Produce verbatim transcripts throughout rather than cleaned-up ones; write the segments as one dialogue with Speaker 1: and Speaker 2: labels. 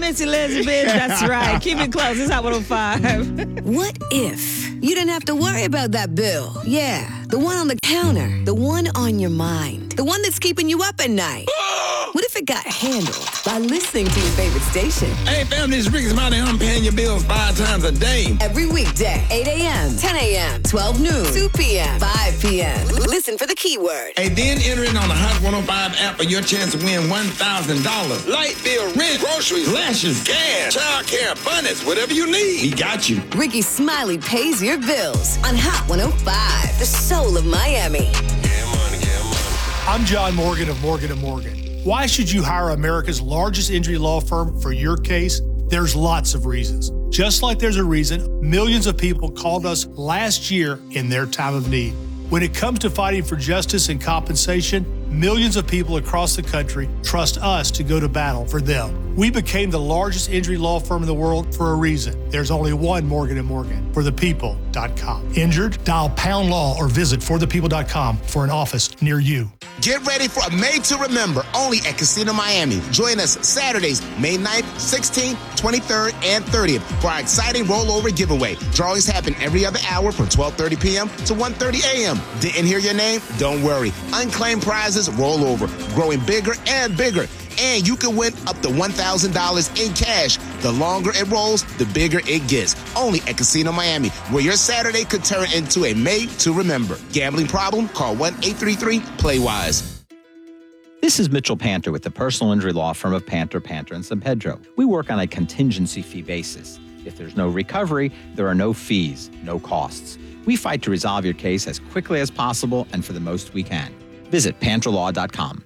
Speaker 1: Miss Elizabeth. That's right. Keep it close. It's Hot one oh five.
Speaker 2: What if you didn't have to worry about that bill? Yeah, the one on the counter, the one on your mind, the one that's keeping you up at night. What if it got handled by listening to your favorite station?
Speaker 3: Hey, fam, this is Ricky Smiley. I'm paying your bills five times a day.
Speaker 2: Every weekday, eight a.m., ten a.m., twelve noon, two p.m., five p.m. Listen for the keyword.
Speaker 3: Hey, then enter it on the Hot one oh five app for your chance to win one thousand dollars. Light bill, rent, groceries, lashes, gas, child care, abundance, whatever you need. We got you.
Speaker 2: Ricky Smiley pays your bills on Hot one oh five, the soul of Miami.
Speaker 3: Get money, get money.
Speaker 4: I'm John Morgan of Morgan and Morgan. Why should you hire America's largest injury law firm for your case? There's lots of reasons. Just like there's a reason millions of people called us last year in their time of need. When it comes to fighting for justice and compensation, millions of people across the country trust us to go to battle for them. We became the largest injury law firm in the world for a reason. There's only one Morgan and Morgan, for the people dot com. Injured? Dial pound law or visit for the people dot com for an office near you.
Speaker 5: Get ready for a Made to Remember only at Casino Miami. Join us Saturdays, May ninth, sixteenth, twenty-third, and thirtieth for our exciting rollover giveaway. Drawings happen every other hour from twelve thirty p.m. to one thirty a.m. Didn't hear your name? Don't worry. Unclaimed prizes roll over, growing bigger and bigger. And you can win up to one thousand dollars in cash. The longer it rolls, the bigger it gets. Only at Casino Miami, where your Saturday could turn into a Made to Remember. Gambling problem? Call one eight three three, play wise.
Speaker 6: This is Mitchell Panter with the personal injury law firm of Panter, Panter, and San Pedro. We work on a contingency fee basis. If there's no recovery, there are no fees, no costs. We fight to resolve your case as quickly as possible and for the most we can. Visit panter law dot com.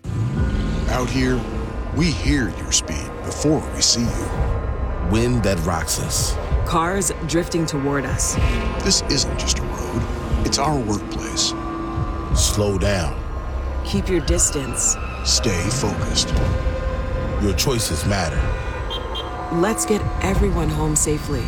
Speaker 7: Out here, we hear your speed before we see you. Wind that rocks us.
Speaker 8: Cars drifting toward us.
Speaker 7: This isn't just a road, it's our workplace. Slow down.
Speaker 8: Keep your distance.
Speaker 7: Stay focused. Your choices matter.
Speaker 8: Let's get everyone home safely.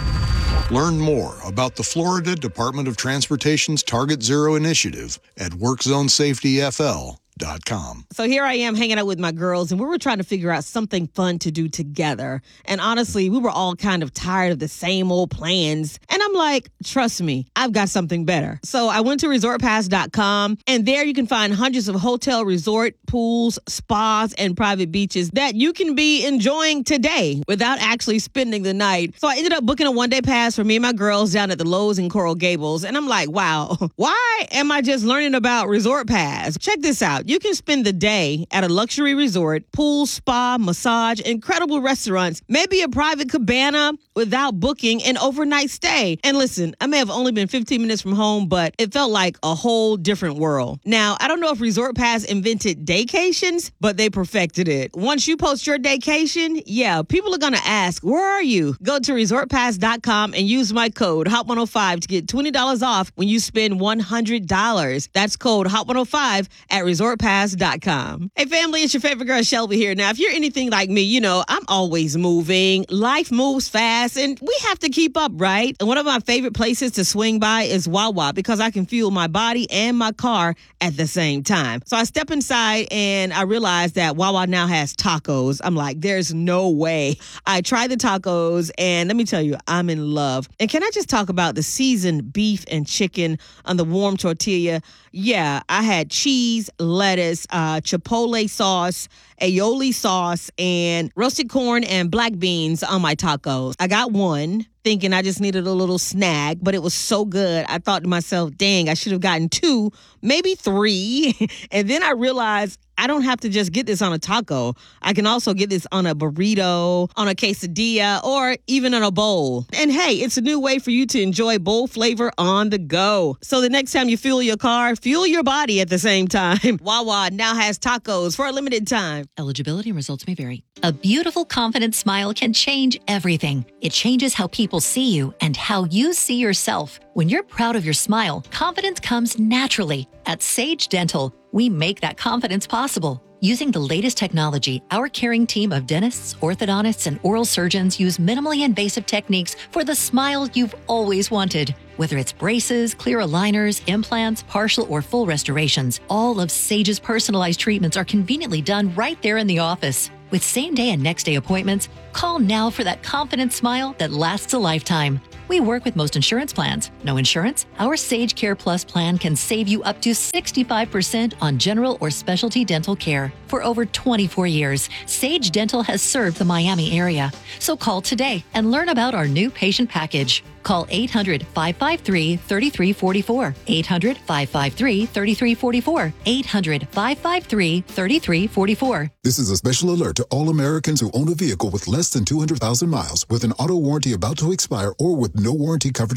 Speaker 7: Learn more about the Florida Department of Transportation's Target Zero initiative at work zone safety f l dot com.
Speaker 1: So here I am hanging out with my girls, and we were trying to figure out something fun to do together. And honestly, we were all kind of tired of the same old plans. And I'm like, trust me, I've got something better. So I went to resort pass dot com, and there you can find hundreds of hotel, resort, pools, spas, and private beaches that you can be enjoying today without actually spending the night. So I ended up booking a one-day pass for me and my girls down at the Lowe's in Coral Gables. And I'm like, wow, why am I just learning about Resort Pass? Check this out. You can spend the day at a luxury resort, pool, spa, massage, incredible restaurants, maybe a private cabana without booking an overnight stay. And listen, I may have only been fifteen minutes from home, but it felt like a whole different world. Now, I don't know if Resort Pass invented daycations, but they perfected it. Once you post your daycation, yeah, people are going to ask, where are you? Go to resort pass dot com and use my code hot one oh five to get twenty dollars off when you spend one hundred dollars. That's code hot one oh five at resort pass dot com. Hey, family, it's your favorite girl, Shelby here. Now, if you're anything like me, you know, I'm always moving. Life moves fast, and we have to keep up, right? And one of my favorite places to swing by is Wawa because I can fuel my body and my car at the same time. So I step inside, and I realize that Wawa now has tacos. I'm like, there's no way. I try the tacos, and let me tell you, I'm in love. And can I just talk about the seasoned beef and chicken on the warm tortilla? Yeah, I had cheese, lettuce, uh, chipotle sauce, aioli sauce, and roasted corn and black beans on my tacos. I got one, thinking I just needed a little snack, but it was so good. I thought to myself, dang, I should have gotten two, maybe three. And then I realized I don't have to just get this on a taco. I can also get this on a burrito, on a quesadilla, or even in a bowl. And hey, it's a new way for you to enjoy bowl flavor on the go. So the next time you fuel your car, fuel your body at the same time. Wawa now has tacos for a limited time.
Speaker 9: Eligibility and results may vary. A beautiful, confident smile can change everything. It changes how people see you and how you see yourself. When you're proud of your smile, confidence comes naturally. At Sage Dental, we make that confidence possible. Using the latest technology, our caring team of dentists, orthodontists, and oral surgeons use minimally invasive techniques for the smile you've always wanted. Whether it's braces, clear aligners, implants, partial or full restorations, all of Sage's personalized treatments are conveniently done right there in the office. With same-day and next-day appointments, call now for that confident smile that lasts a lifetime. We work with most insurance plans. No insurance? Our Sage Care Plus plan can save you up to sixty-five percent on general or specialty dental care. For over twenty-four years, Sage Dental has served the Miami area. So call today and learn about our new patient package. Call eight hundred, five five three, three three four four, eight hundred, five five three, three three four four, eight hundred, five five three, three three four four.
Speaker 10: This is a special alert to all Americans who own a vehicle with less than two hundred thousand miles, with an auto warranty about to expire, or with no warranty coverage